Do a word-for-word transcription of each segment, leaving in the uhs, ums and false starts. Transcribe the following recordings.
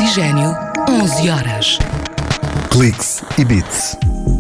Oxigênio, onze horas. Cliques e Beats.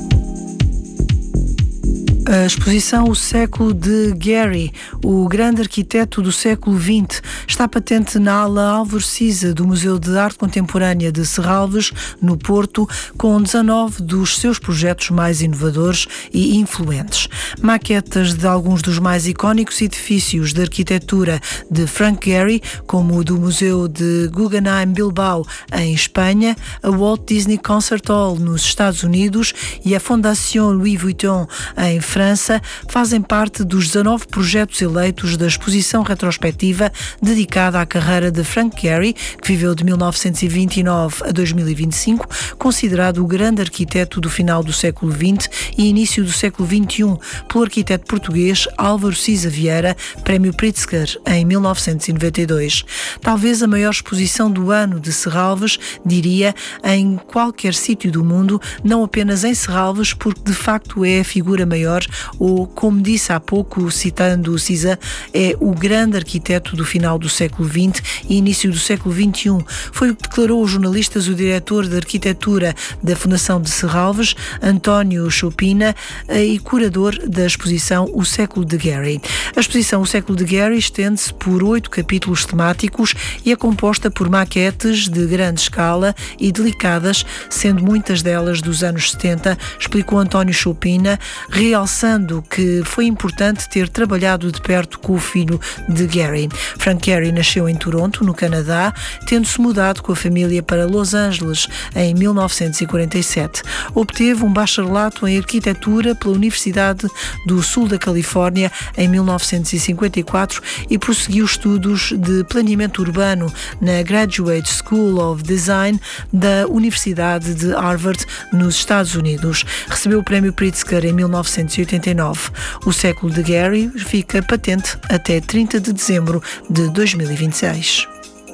A exposição O Século de Gehry, o grande arquiteto do século vinte, está patente na ala Álvaro Siza do Museu de Arte Contemporânea de Serralves, no Porto, com dezanove dos seus projetos mais inovadores e influentes. Maquetas de alguns dos mais icónicos edifícios de arquitetura de Frank Gehry, como o do Museu de Guggenheim Bilbao, em Espanha, a Walt Disney Concert Hall, nos Estados Unidos, e a Fondation Louis Vuitton, em França, fazem parte dos dezanove projetos eleitos da exposição retrospectiva dedicada à carreira de Frank Gehry, que viveu de mil novecentos e vinte e nove a dois mil e vinte e cinco, considerado o grande arquiteto do final do século vinte e início do século vinte e um, pelo arquiteto português Álvaro Siza Vieira, Prémio Pritzker, em mil novecentos e noventa e dois. Talvez a maior exposição do ano de Serralves, diria, em qualquer sítio do mundo, não apenas em Serralves, porque de facto é a figura maior, ou, como disse há pouco, citando o Siza, é o grande arquiteto do final do século vinte e início do século vinte e um. Foi o que declarou aos jornalistas o diretor de arquitetura da Fundação de Serralves, António Chopina, e curador da exposição O Século de Gehry. A exposição O Século de Gehry estende-se por oito capítulos temáticos e é composta por maquetes de grande escala e delicadas, sendo muitas delas dos anos setenta, explicou António Chopina, realçando que foi importante ter trabalhado de perto com o filho de Gehry. Frank Gehry nasceu em Toronto, no Canadá, tendo-se mudado com a família para Los Angeles em mil novecentos e quarenta e sete. Obteve um bacharelato em arquitetura pela Universidade do Sul da Califórnia em mil novecentos e cinquenta e quatro e prosseguiu estudos de planeamento urbano na Graduate School of Design da Universidade de Harvard, nos Estados Unidos. Recebeu o Prémio Pritzker em mil novecentos e oitenta e nove. O Século de Gehry fica patente até trinta de dezembro de dois mil e vinte e seis.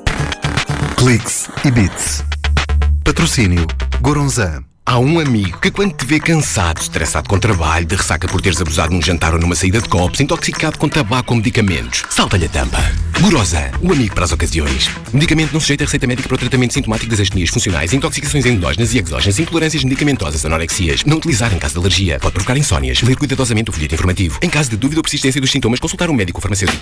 Cliques e Beats. Patrocínio Goronzan. Há um amigo que, quando te vê cansado, estressado com trabalho, de ressaca por teres abusado num jantar ou numa saída de copos, intoxicado com tabaco ou medicamentos, salta-lhe a tampa. Goronzan, o amigo para as ocasiões. Medicamento não sujeito a receita médica para o tratamento sintomático das astenias funcionais, intoxicações endógenas e exógenas, intolerâncias medicamentosas, anorexias. Não utilizar em caso de alergia. Pode provocar insónias. Ler cuidadosamente o folheto informativo. Em caso de dúvida ou persistência dos sintomas, consultar um médico ou farmacêutico.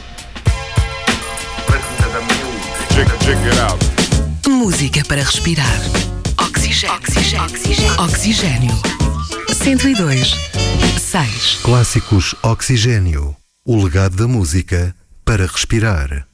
Música para respirar. Oxigênio. Oxigênio. Oxigênio. Oxigênio. cento e dois. seis. Clássicos Oxigênio. O legado da música para respirar.